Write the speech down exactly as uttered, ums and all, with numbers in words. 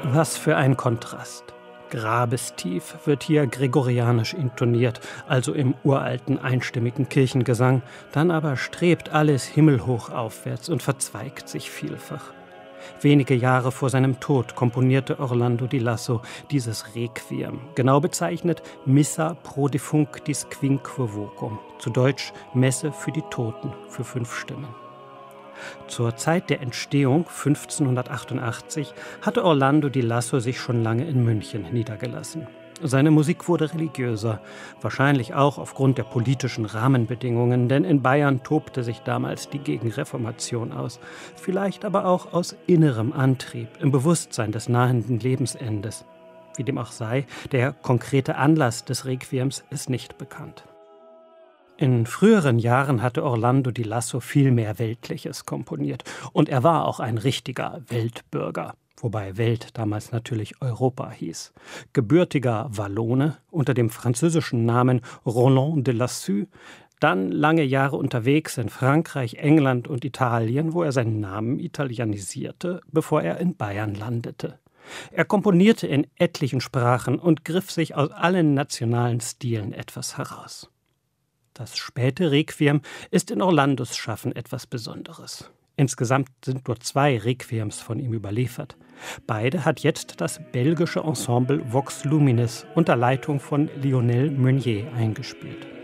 Was für ein Kontrast. Grabestief wird hier gregorianisch intoniert, also im uralten einstimmigen Kirchengesang, dann aber strebt alles himmelhoch aufwärts und verzweigt sich vielfach. Wenige Jahre vor seinem Tod komponierte Orlando di Lasso dieses Requiem, genau bezeichnet Missa pro defunctis quinque vocum, zu Deutsch Messe für die Toten für fünf Stimmen. Zur Zeit der Entstehung fünfzehnhundertachtundachtzig hatte Orlando di Lasso sich schon lange in München niedergelassen. Seine Musik wurde religiöser, wahrscheinlich auch aufgrund der politischen Rahmenbedingungen, denn in Bayern tobte sich damals die Gegenreformation aus, vielleicht aber auch aus innerem Antrieb, im Bewusstsein des nahenden Lebensendes. Wie dem auch sei, der konkrete Anlass des Requiems ist nicht bekannt. In früheren Jahren hatte Orlando di Lasso viel mehr Weltliches komponiert und er war auch ein richtiger Weltbürger. Wobei Welt damals natürlich Europa hieß. Gebürtiger Wallone unter dem französischen Namen Roland de Lassus, dann lange Jahre unterwegs in Frankreich, England und Italien, wo er seinen Namen italienisierte, bevor er in Bayern landete. Er komponierte in etlichen Sprachen und griff sich aus allen nationalen Stilen etwas heraus. Das späte Requiem ist in Orlandos Schaffen etwas Besonderes. Insgesamt sind nur zwei Requiems von ihm überliefert. Beide hat jetzt das belgische Ensemble Vox Luminis unter Leitung von Lionel Meunier eingespielt.